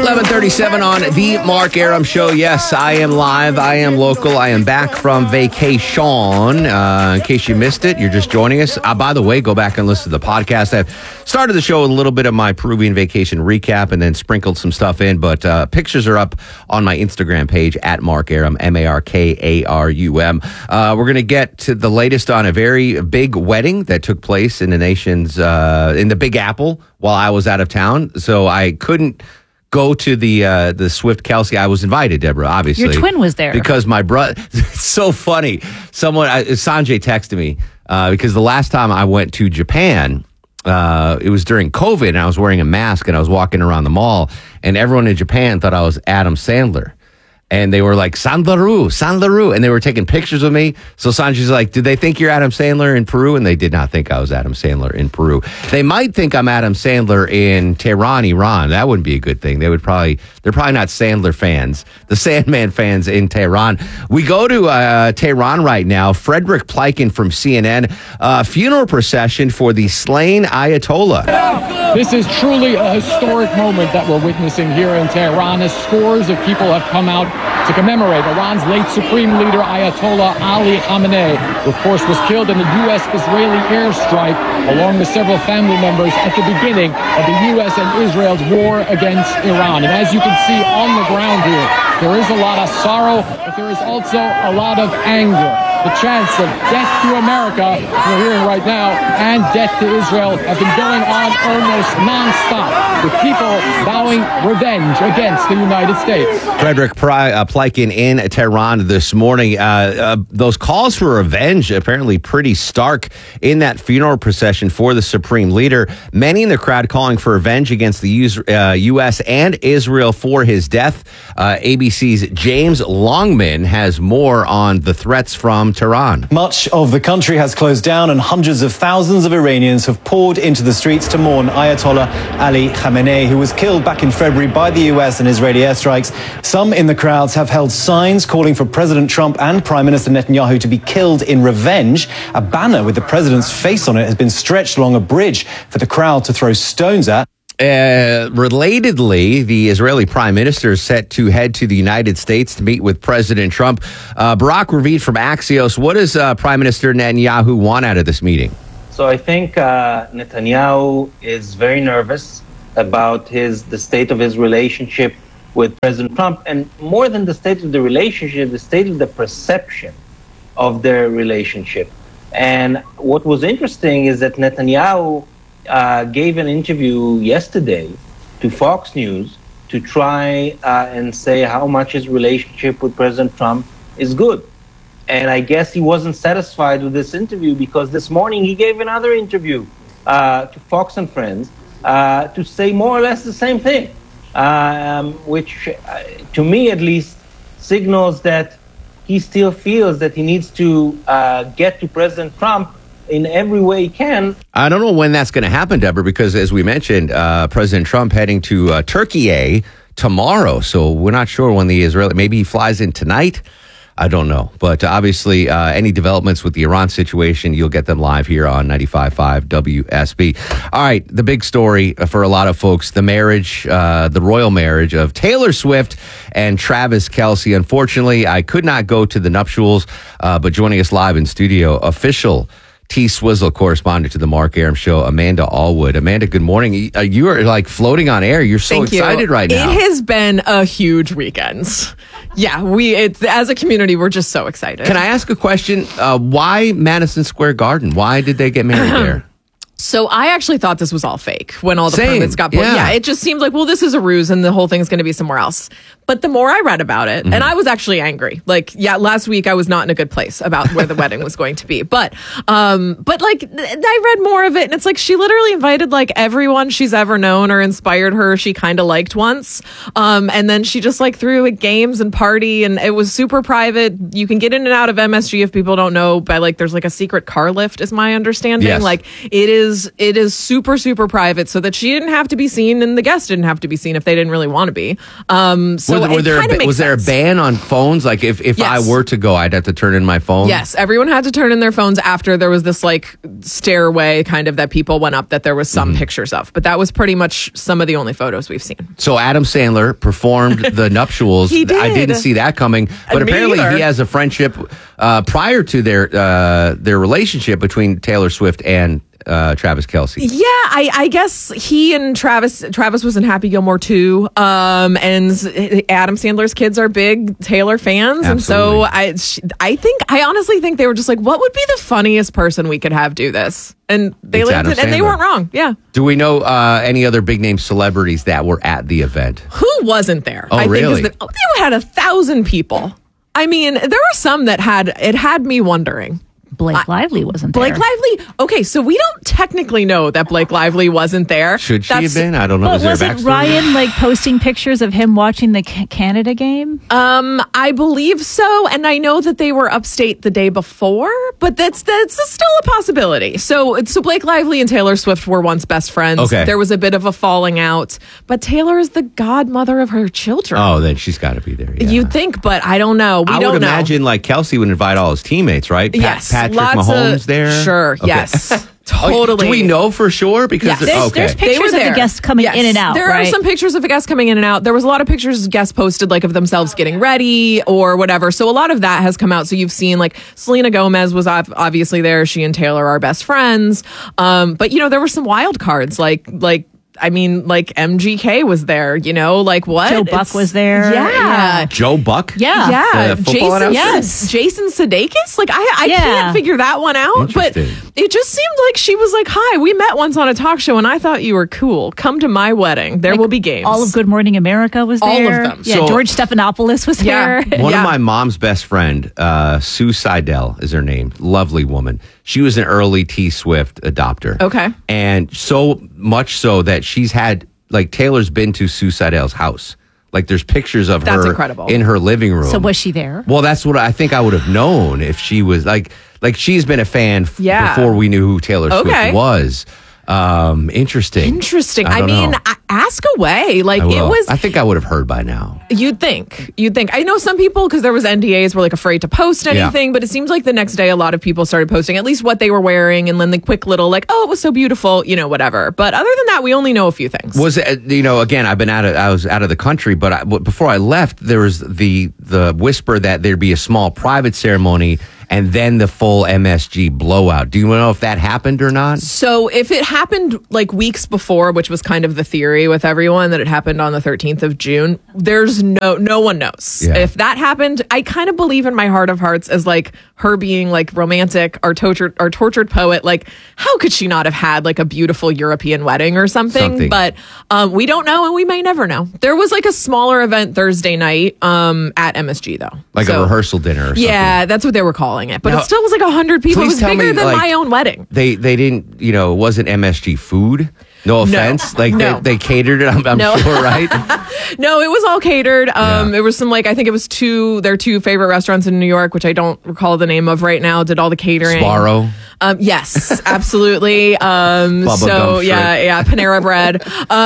11:37 on the Mark Arum Show. Yes, I am live. I am local. I am back from vacation. In case you missed it, you're just joining us. By the way, go back and listen to the podcast. I've started the show with a little bit of my Peruvian vacation recap and then sprinkled some stuff in. But pictures are up on my Instagram page at Mark Arum, MarkArum. We're going to get to the latest on a very big wedding that took place in the nation's, in the Big Apple while I was out of town. So I couldn't go to the Swift Kelsey. I was invited, Deborah, obviously. Your twin was there. Because my brother, it's so funny. Sanjay texted me because the last time I went to Japan, it was during COVID and I was wearing a mask and I was walking around the mall and everyone in Japan thought I was Adam Sandler. And they were like, Sandler. And they were taking pictures of me. So Sanjay's like, did they think you're Adam Sandler in Peru? And they did not think I was Adam Sandler in Peru. They might think I'm Adam Sandler in Tehran, Iran. That wouldn't be a good thing. They're probably not Sandler fans, the Sandman fans in Tehran. We go to Tehran right now. Frederick Pleiken from CNN. Funeral procession for the slain Ayatollah. This is truly a historic moment that we're witnessing here in Tehran as scores of people have come out to commemorate Iran's late supreme leader Ayatollah Ali Khamenei, who of course was killed in the U.S.-Israeli airstrike along with several family members at the beginning of the U.S. and Israel's war against Iran. And as you can see on the ground here, there is a lot of sorrow, but there is also a lot of anger. The chants of death to America, as we're hearing right now, and death to Israel have been going on almost nonstop, with people vowing revenge against the United States. Frederick Pleiken in Tehran this morning. Those calls for revenge apparently pretty stark in that funeral procession for the supreme leader. Many in the crowd calling for revenge against the U.S. and Israel for his death. ABC's James Longman has more on the threats from Tehran. Much of the country has closed down and hundreds of thousands of Iranians have poured into the streets to mourn Ayatollah Ali Khamenei, who was killed back in February by the US and Israeli airstrikes. Some in the crowds have held signs calling for President Trump and Prime Minister Netanyahu to be killed in revenge. A banner with the president's face on it has been stretched along a bridge for the crowd to throw stones at. Relatedly, the Israeli prime minister is set to head to the United States to meet with President Trump. Barak Ravid from Axios, what does Prime Minister Netanyahu want out of this meeting? So I think Netanyahu is very nervous about the state of his relationship with President Trump, and more than the state of the relationship, the state of the perception of their relationship. And what was interesting is that Netanyahu gave an interview yesterday to Fox News to try and say how much his relationship with President Trump is good. And I guess he wasn't satisfied with this interview because this morning he gave another interview to Fox and Friends to say more or less the same thing, which to me at least signals that he still feels that he needs to get to President Trump in every way he can. I don't know when that's going to happen, Deborah, because as we mentioned, President Trump heading to Turkey tomorrow. So we're not sure when the Israeli, maybe he flies in tonight. I don't know. But obviously, any developments with the Iran situation, you'll get them live here on 95.5 WSB. All right, the big story for a lot of folks, the marriage, the royal marriage of Taylor Swift and Travis Kelce. Unfortunately, I could not go to the nuptials, but joining us live in studio, official T-Swizzle correspondent to the Mark Arum Show, Amanda Allwood. Amanda, good morning. You are like floating on air. You're so excited right now. It has been a huge weekend. Yeah, as a community, we're just so excited. Can I ask a question? Why Madison Square Garden? Why did they get married there? So I actually thought this was all fake when all the permits got pulled. Yeah, it just seemed like, well, this is a ruse and the whole thing's going to be somewhere else. But the more I read about it, and I was actually angry. Like, last week I was not in a good place about where the wedding was going to be. But like, I read more of it, and it's like she literally invited like everyone she's ever known or inspired her. She kind of liked once, and then she just like threw at games and party, and it was super private. You can get in and out of MSG if people don't know by like there's like a secret car lift, is my understanding. Yes. Like it is super super private, so that she didn't have to be seen, and the guests didn't have to be seen if they didn't really want to be. So Was there a ban on phones? Like if I were to go, I'd have to turn in my phone? Yes, everyone had to turn in their phones after there was this like stairway kind of that people went up that there was some pictures of. But that was pretty much some of the only photos we've seen. So Adam Sandler performed the nuptials. He did. I didn't see that coming. But apparently he has a friendship prior to their relationship between Taylor Swift and Travis Kelce. Yeah, I guess he and Travis was in Happy Gilmore too. And Adam Sandler's kids are big Taylor fans. Absolutely. And so I honestly think they were just like, what would be the funniest person we could have do this? And they lived it, and they weren't wrong. Yeah. Do we know any other big name celebrities that were at the event? Who wasn't there? Oh, really? They had 1,000 people. I mean, there were some that had me wondering. Blake Lively wasn't there. Blake Lively. Okay, so we don't technically know that Blake Lively wasn't there. Should she have been? I don't know. But wasn't Ryan like posting pictures of him watching the Canada game? I believe so, and I know that they were upstate the day before, but that's still a possibility. So Blake Lively and Taylor Swift were once best friends. Okay. There was a bit of a falling out, but Taylor is the godmother of her children. Oh, then she's got to be there. Yeah. You'd think, but I don't know. I would imagine like Kelce would invite all his teammates, right? Yes. Patrick Mahomes there? Sure, okay. Yes. Totally. Do we know for sure? Because there's pictures of the guests coming in and out. There are some pictures of the guests coming in and out. There was a lot of pictures guests posted like of themselves getting ready or whatever. So a lot of that has come out. So you've seen like Selena Gomez was obviously there. She and Taylor are best friends. But there were some wild cards like MGK was there, like what? Joe Buck was there. Yeah. Joe Buck? Yeah. Jason Sudeikis? Like I can't figure that one out, but it just seemed like she was like, hi, we met once on a talk show and I thought you were cool. Come to my wedding. There will be games. All of Good Morning America was there. All of them. Yeah, George Stephanopoulos was there. One of my mom's best friend, Sue Seidel is her name. Lovely woman. She was an early T Swift adopter. Okay. And so much so that she's had, like, Taylor's been to Sue Seidel's house. Like, there's pictures of her incredible. In her living room. So was she there? Well, that's what I think I would have known if she was, like she's been a fan before we knew who Taylor Swift was. Interesting. I mean, ask away. Like it was. I think I would have heard by now. You'd think. I know some people, because there was NDAs, were like afraid to post anything, but it seems like the next day a lot of people started posting at least what they were wearing and then the quick little like, oh, it was so beautiful, whatever. But other than that, we only know a few things. Was it, again, I was out of the country, but before I left, there was the whisper that there'd be a small private ceremony and then the full MSG blowout. Do you know if that happened or not? So if it happened like weeks before, which was kind of the theory with everyone, that it happened on the 13th of June, there's no one knows. Yeah. If that happened, I kind of believe in my heart of hearts as like her being like romantic or tortured poet. Like, how could she not have had like a beautiful European wedding or something? But we don't know, and we may never know. There was like a smaller event Thursday night at MSG though. Like a rehearsal dinner or something. Yeah, that's what they were calling it. But now, it still was like 100 people. It was bigger than my own wedding. They didn't, it wasn't MSG food. No offense. They catered it, I'm sure, right? No, it was all catered. It was some I think it was their two favorite restaurants in New York, which I don't recall the name of right now, did all the catering. Sparrow. Yes, absolutely. Panera Bread.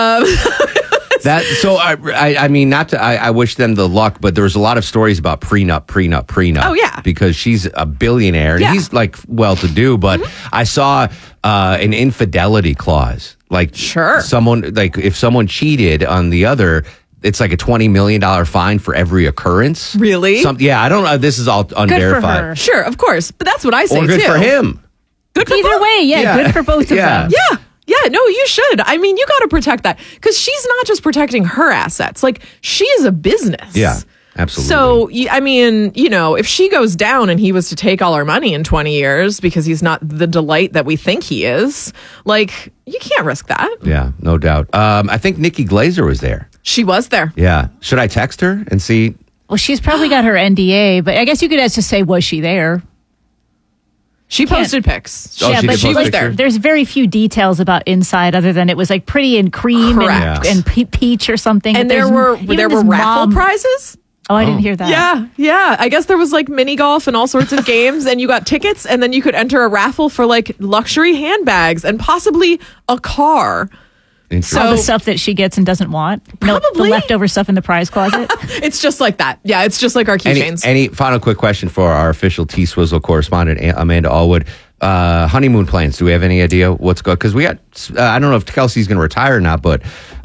I wish them the luck, but there was a lot of stories about prenup. Oh, yeah. Because she's a billionaire and he's well-to-do, but I saw an infidelity clause. Sure. Someone, if someone cheated on the other, it's like a $20 million fine for every occurrence. Really? I don't know. This is all unverified. Good for her. Sure, of course. But that's what I say, or good too. for him. Good for either both. way, good for both of them. Yeah, no, you should. I mean, you got to protect that because she's not just protecting her assets. Like, she is a business. Yeah, absolutely. So, I mean, if she goes down and he was to take all our money in 20 years because he's not the delight that we think he is, you can't risk that. Yeah, no doubt. I think Nikki Glaser was there. She was there. Yeah. Should I text her and see? Well, she's probably got her NDA, but I guess you could just say, was she there? She posted pics. Oh, but she was there. There's very few details about inside other than it was pretty and cream and peach or something. And there were raffle prizes. Oh, I didn't hear that. Yeah. I guess there was mini golf and all sorts of games, and you got tickets, and then you could enter a raffle for luxury handbags and possibly a car. All the stuff that she gets and doesn't want. Probably. The leftover stuff in the prize closet. It's just like that. Yeah, it's just like our keychains. Any final quick question for our official T-Swizzle correspondent, Amanda Allwood. Honeymoon plans. Do we have any idea what's going? Because we got, I don't know if Kelsey's going to retire or not, but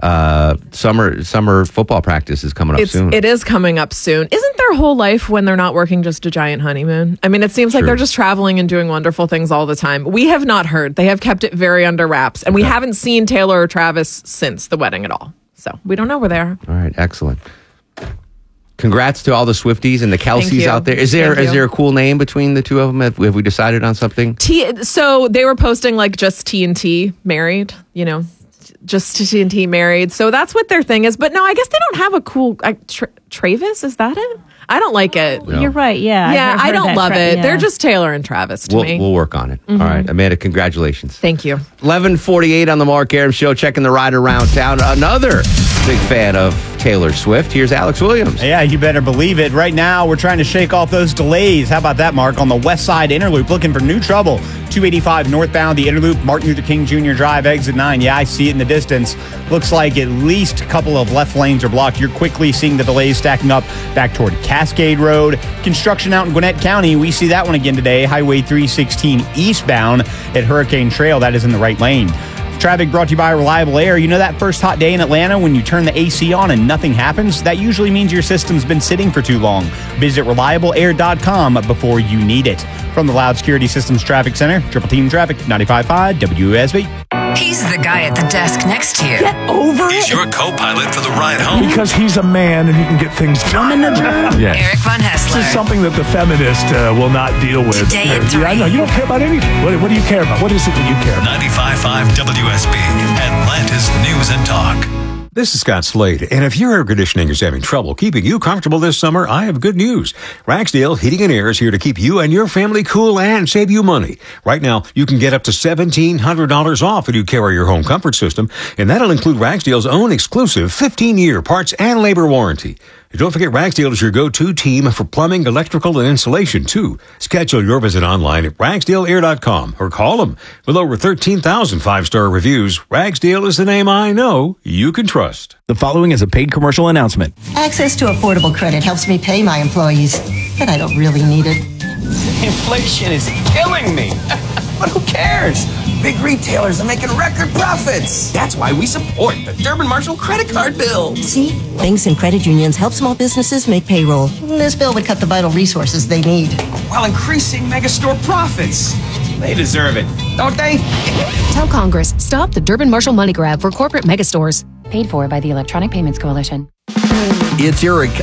summer football practice is coming up soon. It is coming up soon. Isn't their whole life when they're not working just a giant honeymoon? I mean, it seems like they're just traveling and doing wonderful things all the time. We have not heard. They have kept it very under wraps, and we haven't seen Taylor or Travis since the wedding at all. So we don't know where they are. All right, excellent. Congrats to all the Swifties and the Kelseys out there. Is there a cool name between the two of them? Have we decided on something? So they were posting like just T&T married, just T&T married. So that's what their thing is. But no, I guess they don't have a cool Travis. Is that it? I don't like it. No. You're right. Yeah. Yeah, I don't love it. Yeah. They're just Taylor and Travis to me. We'll work on it. Mm-hmm. All right. Amanda, congratulations. Thank you. 11:48 on the Mark Arum Show, checking the ride around town. Another big fan of Taylor Swift. Here's Alex Williams. Yeah, you better believe it. Right now, we're trying to shake off those delays. How about that, Mark? On the West Side Interloop, looking for new trouble. 285 northbound, the Interloop, Martin Luther King Jr. Drive, exit 9. Yeah, I see it in the distance. Looks like at least a couple of left lanes are blocked. You're quickly seeing the delays stacking up back toward Cascade Road. Construction out in Gwinnett County. We see that one again today. Highway 316 eastbound at Hurricane Trail. That is in the right lane. Traffic brought to you by Reliable Air. You know that first hot day in Atlanta when you turn the AC on and nothing happens? That usually means your system's been sitting for too long. Visit reliableair.com before you need it. From the Loud Security Systems Traffic Center, Triple Team Traffic, 95.5 WSB. He's the guy at the desk next to you. Get over it. He's your co-pilot for the ride home. Because he's a man and he can get things done. Yeah. Eric Von Hessler. This is something that the feminist will not deal with. Today at 3. I know. You don't care about anything. What do you care about? What is it that you care about? 95.5 WSB, Atlanta's News and Talk. This is Scott Slade, and if your air conditioning is having trouble keeping you comfortable this summer, I have good news. Ragsdale Heating and Air is here to keep you and your family cool and save you money. Right now, you can get up to $1,700 off when you carry your home comfort system, and that'll include Ragsdale's own exclusive 15-year parts and labor warranty. And don't forget, Ragsdale is your go-to team for plumbing, electrical, and insulation, too. Schedule your visit online at ragsdaleair.com or call them. With over 13,000 five-star reviews, Ragsdale is the name I know you can trust. The following is a paid commercial announcement. Access to affordable credit helps me pay my employees, but I don't really need it. Inflation is killing me. But who cares? Big retailers are making record profits. That's why we support the Durbin Marshall credit card bill. See? Banks and credit unions help small businesses make payroll. This bill would cut the vital resources they need. While increasing megastore profits. They deserve it, don't they? Tell Congress, stop the Durbin Marshall money grab for corporate megastores. Paid for by the Electronic Payments Coalition. It's Eric